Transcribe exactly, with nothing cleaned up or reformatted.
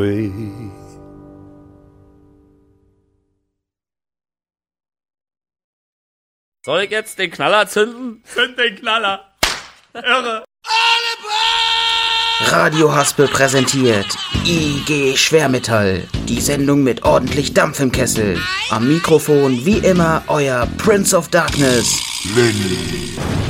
Soll ich jetzt den Knaller zünden? Zünd den Knaller. Irre. Radio Haspel präsentiert I G Schwermetall, die Sendung mit ordentlich Dampf im Kessel. Am Mikrofon wie immer euer Prince of Darkness, Lenny.